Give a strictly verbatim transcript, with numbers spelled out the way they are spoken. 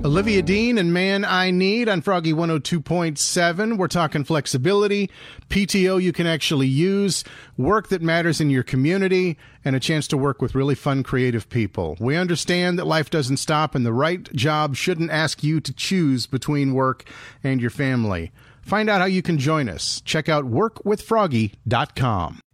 Olivia Dean and Man I Need on Froggy one oh two point seven. We're talking flexibility, P T O you can actually use, work that matters in your community, and a chance to work with really fun, creative people. We understand that life doesn't stop and the right job shouldn't ask you to choose between work and your family. Find out how you can join us. Check out work with froggy dot com.